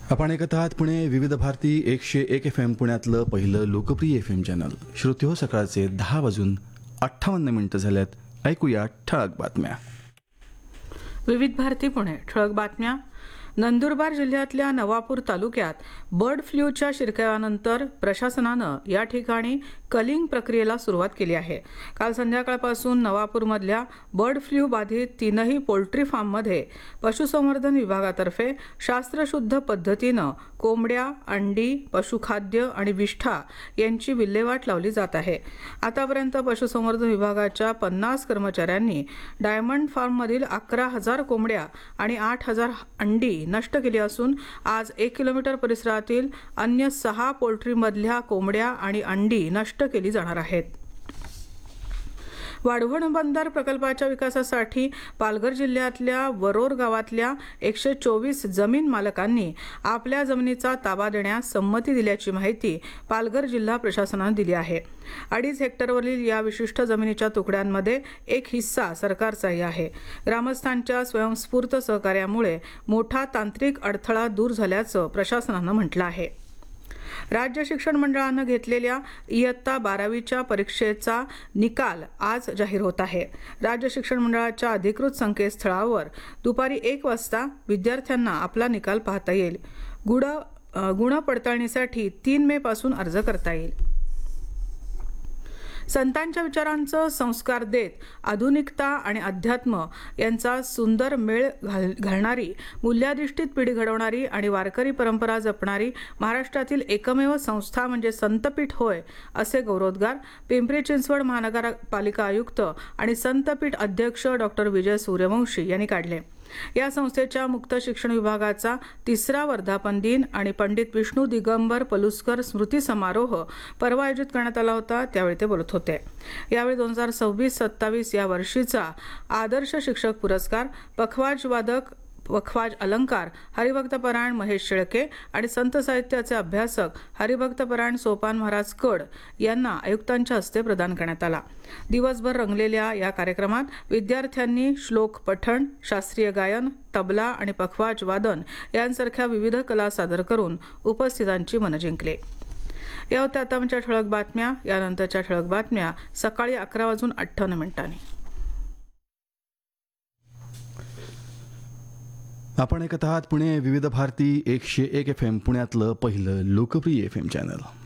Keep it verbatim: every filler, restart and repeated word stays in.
आपण ऐकत आहात पुणे विविध भारती एकशे एक एफ एम पुण्यातलं पहिलं लोकप्रिय एफ एम चॅनल. श्रोते हो, सकाळचे दहा वाजून अठ्ठावन्न मिनिटं झाल्यात. ऐकूया ठळक बातम्या. विविध भारती पुणे ठळक बातम्या. नंदुरबार जिल्ह्यातल्या नवापूर तालुक्यात बर्ड फ्लूच्या शिरकाव्यानंतर प्रशासनानं या ठिकाणी कलिंग प्रक्रियेला सुरुवात केली आहे. काल संध्याकाळपासून नवापूरमधल्या बर्ड फ्लू बाधित तीनही पोल्ट्री फार्ममध्ये पशुसंवर्धन विभागातर्फे शास्त्रशुद्ध पद्धतीनं कोंबड्या, अंडी, पशुखाद्य आणि विष्ठा यांची विल्हेवाट लावली जात आहे. आतापर्यंत पशुसंवर्धन विभागाच्या पन्नास कर्मचाऱ्यांनी डायमंड फार्ममधील अकरा हजार कोंबड्या आणि आठ हजार अंडी नष्ट केली असून आज एक किलोमीटर परिसरातील अन्य सहा पोल्ट्रीमधल्या कोंबड्या आणि अंडी नष्ट केली जाणार आहेत. वाढवण बंदर प्रकल्पाच्या विकासासाठी पालघर जिल्ह्यातल्या वरोर गावातल्या एकशे चोवीस जमीन मालकांनी आपल्या जमिनीचा ताबा देण्यास संमती दिल्याची माहिती पालघर जिल्हा प्रशासनाने दिली आहे. अडीच हेक्टरवरील या विशिष्ट जमिनीच्या तुकड्यांमध्ये एक हिस्सा सरकारचाही आहे. ग्रामस्थांच्या स्वयंस्फूर्त सहकार्यामुळे मोठा तांत्रिक अडथळा दूर झाल्याचं प्रशासनानं म्हटलं आहे. राज्य शिक्षण मंडळानं घेतलेल्या इयत्ता बारावीच्या परीक्षेचा निकाल आज जाहीर होत आहे. राज्य शिक्षण मंडळाच्या अधिकृत संकेतस्थळावर दुपारी एक वाजता विद्यार्थ्यांना आपला निकाल पाहता येईल. गुण गुण पडताळणीसाठी तीन मे पासून अर्ज करता येईल. संतांच्या विचारांचं संस्कार देत आधुनिकता आणि अध्यात्म यांचा सुंदर मेळ घालणारी, मूल्याधिष्ठित पिढी घडवणारी आणि वारकरी परंपरा जपणारी महाराष्ट्रातील एकमेव संस्था म्हणजे संतपीठ होय, असे गौरवोद्गार पिंपरी चिंचवड महानगरपालिका आयुक्त आणि संतपीठ अध्यक्ष डॉक्टर विजय सूर्यवंशी यांनी काढले. या संस्थेच्या मुक्त शिक्षण विभागाचा तिसरा वर्धापन दिन आणि पंडित विष्णू दिगंबर पलुसकर स्मृती समारोह परवा आयोजित करण्यात आला होता. त्यावेळी ते बोलत होते. यावेळी दोन हजार सव्वीस सत्तावीस या वर्षीचा आदर्श शिक्षक पुरस्कार पखवाज वादक पखवाज अलंकार हरिभक्तपरायण महेश शेळके आणि संत साहित्याचे अभ्यासक हरिभक्तपरायण सोपान महाराज कड यांना आयुक्तांच्या हस्ते प्रदान करण्यात आला. दिवसभर रंगलेल्या या कार्यक्रमात विद्यार्थ्यांनी श्लोक पठण, शास्त्रीय गायन, तबला आणि पखवाज वादन यांसारख्या विविध कला सादर करून उपस्थितांची मनं जिंकली. या होत्या आता आमच्या ठळक बातम्या. यानंतरच्या ठळक बातम्या सकाळी अकरा वाजून अठ्ठावन्न मिनिटांनी. आपण ऐकत आहात पुणे विविध भारती एकशे एक एफ एम पुण्यातलं पहिलं लोकप्रिय एफ एम चॅनल.